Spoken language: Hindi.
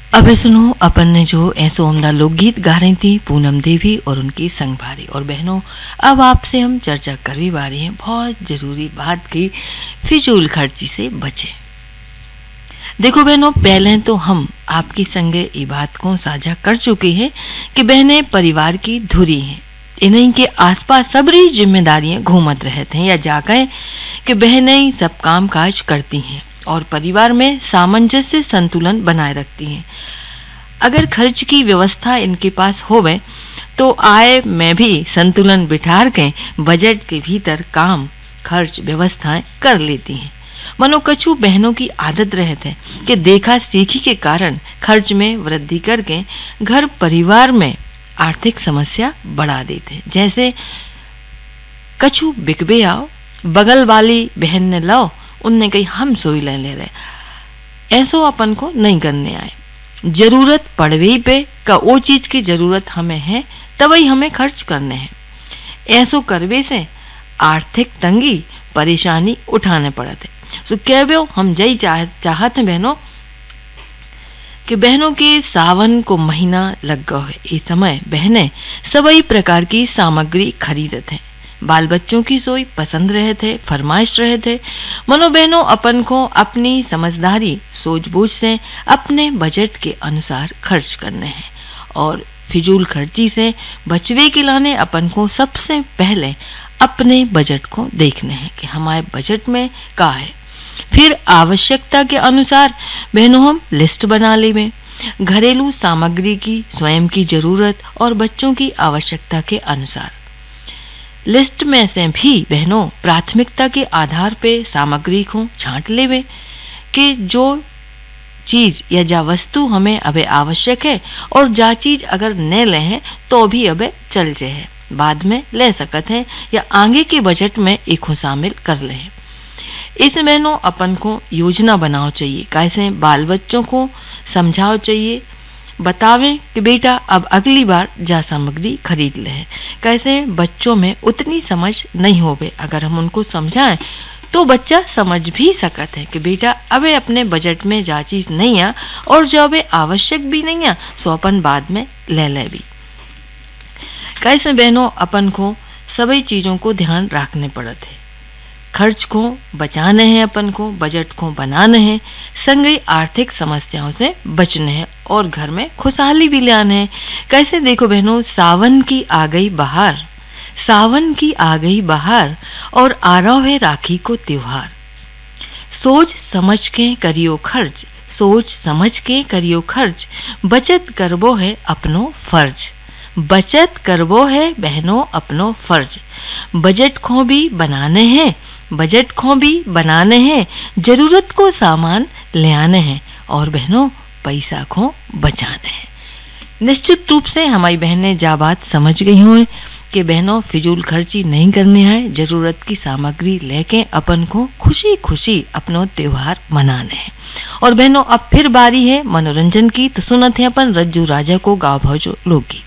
अब सुनो अपन ने जो ऐसो उम्दा लोकगीत गा रही थी पूनम देवी और उनकी संगभारी। और बहनों, अब आपसे हम चर्चा कर भी पा रहे हैं बहुत जरूरी बात की, फिजूल खर्ची से बचें। देखो बहनों, पहले तो हम आपकी संगे ये बात को साझा कर चुके हैं कि बहनें परिवार की धुरी हैं। इन्हीं के आसपास सबरी जिम्मेदारियां घूमत रहते हैं, या जाकर कि बहनें सब काम काज करती हैं और परिवार में सामंजस्य संतुलन बनाए रखती हैं। अगर खर्च की व्यवस्था इनके पास होवे तो आय में भी संतुलन बिठा के बजट के भीतर काम खर्च व्यवस्थाएं कर लेती हैं। मनो कछु बहनों की आदत रहते हैं कि देखा सीखी के कारण खर्च में वृद्धि करके घर परिवार में आर्थिक समस्या बढ़ा देते हैं। जैसे कछु बिकबे आओ, बगल वाली बहन ने लाओ, उनने कही हम सोई ले रहे, ऐसो अपन को नहीं करने आए। जरूरत पड़वे पे का वो चीज की जरूरत हमें है तभी हमें खर्च करने हैं। ऐसो करवे से आर्थिक तंगी परेशानी उठाने पड़ते। सो कहबो हम जई चाहते बहनों कि बहनों के सावन को महीना लग गयो है। इस समय बहनें सभी प्रकार की सामग्री खरीदते हैं। बाल बच्चों की सोई पसंद रहे थे, फरमाइश रहे थे। मनो बहनों, अपन को अपनी समझदारी सूझबूझ से अपने बजट के अनुसार खर्च करने हैं और फिजूल खर्ची से बचवे के लाने अपन को सबसे पहले अपने बजट को देखने हैं कि हमारे बजट में क्या है। फिर आवश्यकता के अनुसार बहनों हम लिस्ट बना लें। घरेलू सामग्री की स्वयं की जरूरत और बच्चों की आवश्यकता के अनुसार लिस्ट में से भी बहनों प्राथमिकता के आधार पे सामग्री को छांट लेवे कि जो चीज या जा वस्तु हमें अबे आवश्यक है और जा चीज अगर न ले हैं तो भी अबे चल जे है, बाद में ले सकते हैं या आगे के बजट में एक शामिल कर लें। इस बहनों अपन को योजना बनाओ चाहिए, कैसे बाल बच्चों को समझाओ चाहिए, बतावें कि बेटा अब अगली बार जा सामग्री खरीद लें। कैसे बच्चों में उतनी समझ नहीं होवे, अगर हम उनको समझाएं तो बच्चा समझ भी सकते हैं कि बेटा अबे अपने बजट में जा चीज नहीं आ और जो अबे आवश्यक भी नहीं आ सो अपन बाद में ले भी। कैसे बहनों अपन को सभी चीजों को ध्यान रखने पड़ते हैं। खर्च को बचाने हैं, अपन को बजट को बनाने हैं, संग आर्थिक समस्याओं से बचने हैं और घर में खुशहाली भी लाने हैं। कैसे देखो बहनों, सावन की आ गई बहार, सावन की आ गई बहार और आ रहा है राखी को त्योहार। सोच समझ के करियो खर्च, सोच समझ के करियो खर्च, बचत करबो है अपनो फर्ज, बचत करबो है बहनों अपनो फर्ज। बजट को भी बनाने हैं, बजट को भी बनाने हैं, जरूरत को सामान ले आने हैं और बहनों पैसा को बचाने हैं। निश्चित रूप से हमारी बहनें जा बात समझ गई हुए कि बहनों फिजूल खर्ची नहीं करनी है, जरूरत की सामग्री लेके अपन को खुशी खुशी अपनो त्योहार मनाने हैं। और बहनों अब फिर बारी है मनोरंजन की, तो सुनते हैं अपन रज्जू राजा को गाँव भजो लोकगीत।